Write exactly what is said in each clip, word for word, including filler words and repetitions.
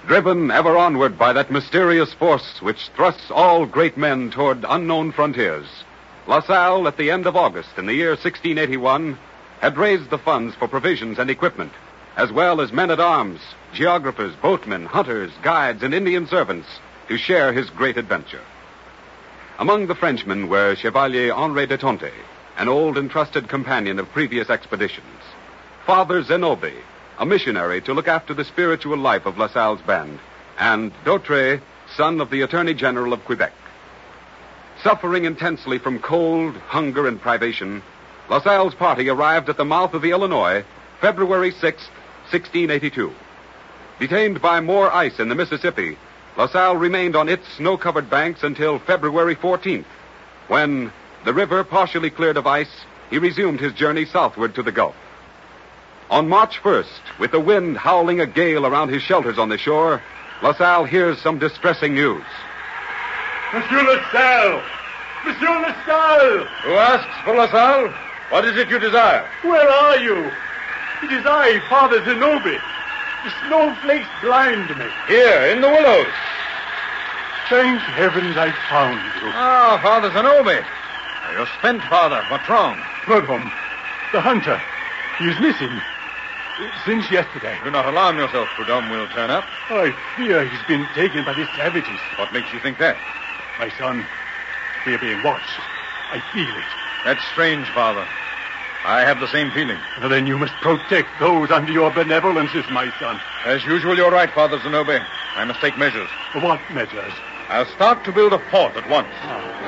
driven ever onward by that mysterious force which thrusts all great men toward unknown frontiers, La Salle, at the end of August in the year sixteen eighty-one, had raised the funds for provisions and equipment, as well as men-at-arms, geographers, boatmen, hunters, guides, and Indian servants to share his great adventure. Among the Frenchmen were Chevalier Henri de Tonty, an old and trusted companion of previous expeditions, Father Zenobe, a missionary to look after the spiritual life of La Salle's band, and Dautre, son of the Attorney General of Quebec. Suffering intensely from cold, hunger, and privation, La Salle's party arrived at the mouth of the Illinois February sixth, sixteen eighty-two. Detained by more ice in the Mississippi, La Salle remained on its snow-covered banks until February fourteenth, when, the river partially cleared of ice, he resumed his journey southward to the Gulf. On March first, with the wind howling a gale around his shelters on the shore, La Salle hears some distressing news. Monsieur La Salle! Monsieur La Salle! Who asks for La Salle? What is it you desire? Where are you? It is I, Father Zenobe. The snowflakes blind me. Here, in the willows. Thank heavens I found you. Ah, Father Zenobe. You're spent, Father. What's wrong? Prudhomme, the hunter. He is missing. Since yesterday. Do not alarm yourself, Prudhomme will turn up. I fear he's been taken by the savages. What makes you think that? My son, we are being watched. I feel it. That's strange, Father. I have the same feeling. Well, then you must protect those under your benevolences, my son. As usual, you're right, Father Zenobe. I must take measures. What measures? I'll start to build a fort at once.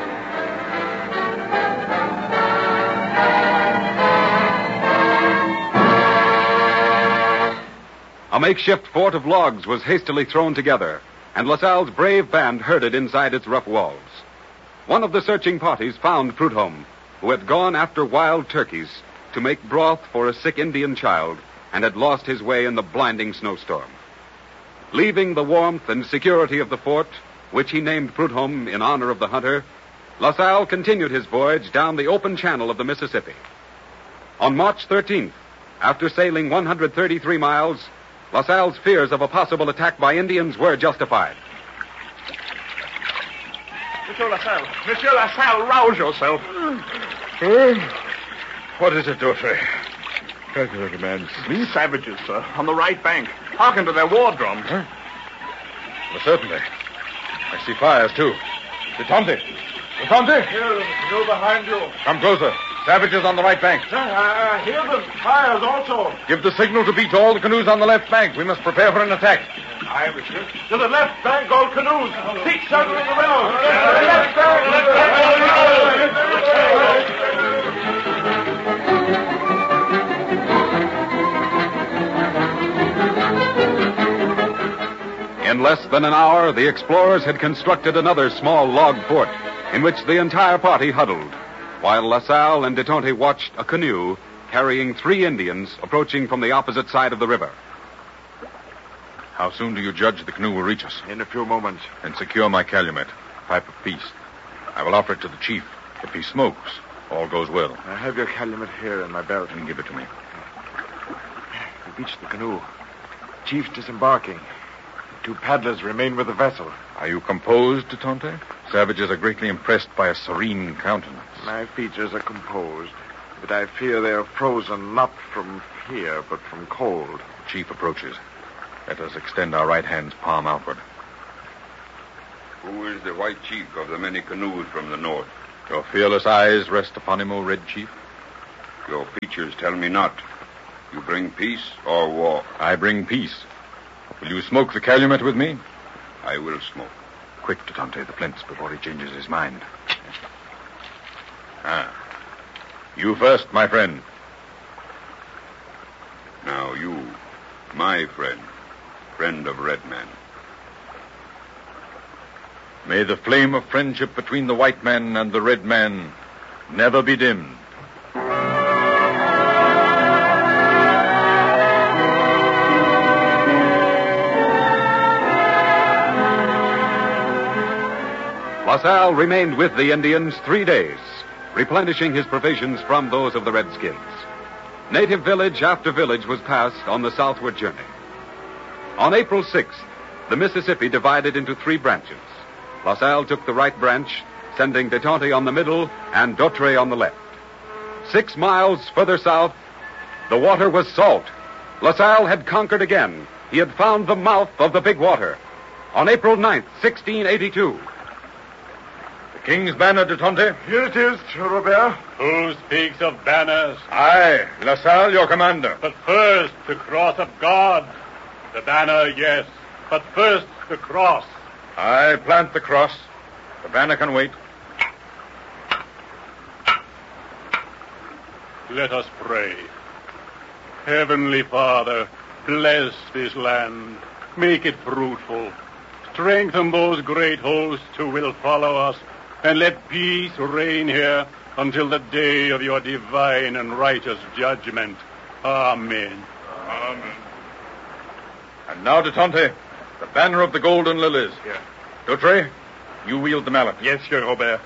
A makeshift fort of logs was hastily thrown together, and La Salle's brave band herded inside its rough walls. One of the searching parties found Prudhomme, who had gone after wild turkeys to make broth for a sick Indian child and had lost his way in the blinding snowstorm. Leaving the warmth and security of the fort, which he named Prudhomme in honor of the hunter, La Salle continued his voyage down the open channel of the Mississippi. On March thirteenth, after sailing one hundred thirty-three miles, La Salle's fears of a possible attack by Indians were justified. Monsieur La Salle, Monsieur La Salle, rouse yourself. Uh, what is it, Dautre? Try to demand sleep. Savages, sir, on the right bank. Hearken to their war drums. Huh? Well, certainly. I see fires, too. De Tonty! De Tonty! Here, go behind you. Come closer. Savages on the right bank. Sir, I, I hear the fires also. Give the signal to beach all the canoes on the left bank. We must prepare for an attack. Aye, monsieur. To the left bank, all canoes. Seek shelter in the willows. To the left bank. Left bank. In less than an hour, the explorers had constructed another small log fort in which the entire party huddled, while La Salle and de Tonty watched a canoe carrying three Indians approaching from the opposite side of the river. How soon do you judge the canoe will reach us? In a few moments. And secure my calumet, pipe of peace. I will offer it to the chief. If he smokes, all goes well. I have your calumet here in my belt. And give it to me. We reached the canoe. Chief disembarking. Two paddlers remain with the vessel. Are you composed, de Tonty? Savages are greatly impressed by a serene countenance. My features are composed, but I fear they are frozen not from fear, but from cold. The chief approaches. Let us extend our right hands palm outward. Who is the white chief of the many canoes from the north? Your fearless eyes rest upon him, O Red Chief. Your features tell me not. You bring peace or war? I bring peace. Will you smoke the calumet with me? I will smoke. Quick, de Tonty, the flints before he changes his mind. Ah. You first, my friend. Now you, my friend, friend of Red Man. May the flame of friendship between the white man and the red man never be dimmed. La Salle remained with the Indians three days, replenishing his provisions from those of the Redskins. Native village after village was passed on the southward journey. On April sixth, the Mississippi divided into three branches. LaSalle took the right branch, sending de Tonty on the middle and Dautrey on the left. Six miles further south, the water was salt. LaSalle had conquered again. He had found the mouth of the Big Water. On April ninth, sixteen eighty-two. The King's banner, de Tonty. Here it is, Robert. Who speaks of banners? I, LaSalle, your commander. But first, the cross of God. The banner, yes, but first the cross. I plant the cross. The banner can wait. Let us pray. Heavenly Father, bless this land. Make it fruitful. Strengthen those great hosts who will follow us, and let peace reign here until the day of your divine and righteous judgment. Amen. Amen. And now, de Tonty, the banner of the golden lilies. Here. Dautrey, you wield the mallet. Yes, Sir Robert.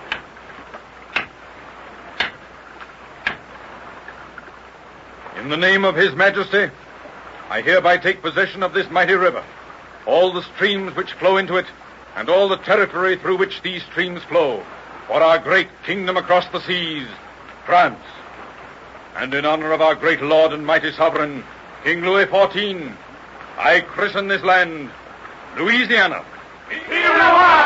In the name of His Majesty, I hereby take possession of this mighty river, all the streams which flow into it, and all the territory through which these streams flow, for our great kingdom across the seas, France. And in honor of our great Lord and mighty sovereign, King Louis the fourteenth, I christen this land Louisiana.